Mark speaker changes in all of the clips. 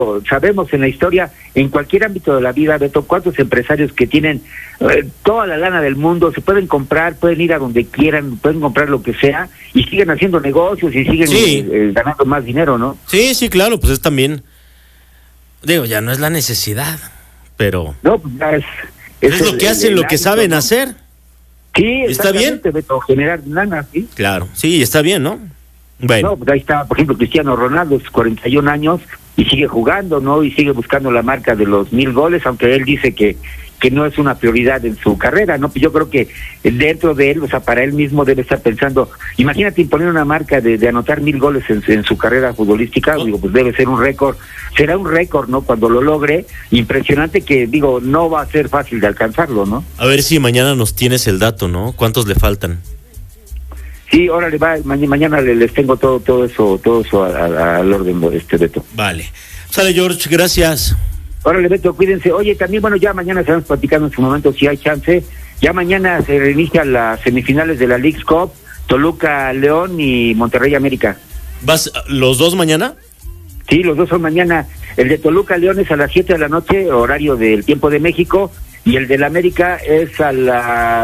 Speaker 1: sabemos en la historia, en cualquier ámbito de la vida, Beto, cuántos empresarios que tienen toda la lana del mundo, se pueden comprar, pueden ir a donde quieran, pueden comprar lo que sea, y siguen haciendo negocios y siguen ganando más dinero, ¿no?
Speaker 2: Sí, sí, claro, pues es también, digo, ya no es la necesidad, pero...
Speaker 1: No, pues ya
Speaker 2: es lo que hacen, lo que saben, ¿no?, hacer.
Speaker 1: Sí,
Speaker 2: está bien,
Speaker 1: Beto, generar lana, ¿sí?
Speaker 2: Claro, sí, está bien, ¿no? Bueno.
Speaker 1: No, pues ahí está, por ejemplo, Cristiano Ronaldo, 41 años, y sigue jugando, ¿no? Y sigue buscando la marca de los 1000 goles, aunque él dice que no es una prioridad en su carrera, ¿no? Pues yo creo que dentro de él, o sea, para él mismo debe estar pensando, imagínate imponer una marca de anotar 1000 goles en su carrera futbolística, digo, pues debe ser un récord, será un récord, ¿no? Cuando lo logre, impresionante que, digo, no va a ser fácil de alcanzarlo, ¿no?
Speaker 2: A ver si mañana nos tienes el dato, ¿no? ¿Cuántos le faltan?
Speaker 1: Sí, órale, va, mañana les tengo todo eso al orden, Beto.
Speaker 2: Vale. Sale, George, gracias.
Speaker 1: Órale, Beto, cuídense. Oye, también, bueno, ya mañana se van platicando en su momento si hay chance. Ya mañana se reinician las semifinales de la Leagues Cup, Toluca, León y Monterrey, América.
Speaker 2: ¿Vas los dos mañana?
Speaker 1: Sí, los dos son mañana. El de Toluca, León es a las 7 de la noche, horario del tiempo de México, y el del América es a las...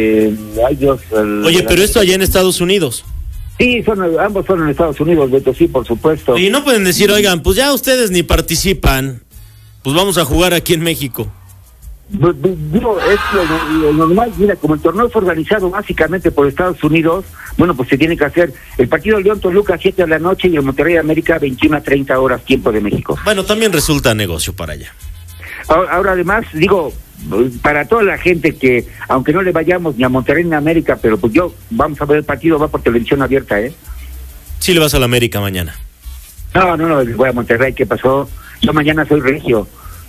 Speaker 2: Oye, pero esto allá en Estados Unidos.
Speaker 1: Sí, ambos son en Estados Unidos, Beto, sí, por supuesto.
Speaker 2: Y no pueden decir, oigan, pues ya ustedes ni participan, pues vamos a jugar aquí en México.
Speaker 1: Digo, es lo normal, mira, como el torneo es organizado básicamente por Estados Unidos, bueno, pues se tiene que hacer el partido León-Toluca 7 de la noche y el Monterrey-América 21:30 tiempo de México.
Speaker 2: Bueno, también resulta negocio para allá.
Speaker 1: Ahora además, digo, para toda la gente que, aunque no le vayamos ni a Monterrey ni a América, pero pues vamos a ver el partido, va por televisión abierta, ¿eh?
Speaker 2: Sí le vas a la América mañana.
Speaker 1: No, voy a Monterrey, ¿qué pasó? Yo mañana soy regio.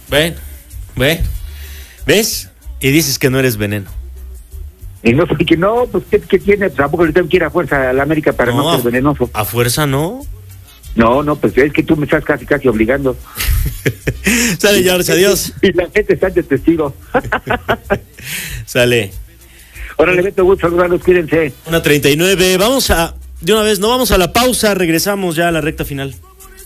Speaker 2: ¿Ves? Y dices que no eres veneno.
Speaker 1: Y no, porque no, pues ¿qué tiene? Tampoco le tengo que ir a fuerza a la América para no ser venenoso.
Speaker 2: ¿A fuerza no?
Speaker 1: No, pues es que tú me estás casi obligando.
Speaker 2: Sale, George, adiós.
Speaker 1: Y la gente está de testigo.
Speaker 2: Sale.
Speaker 1: Órale, Beto, gusto saludarlos, cuídense.
Speaker 2: 1:39, de una vez, no vamos a la pausa, regresamos ya a la recta final.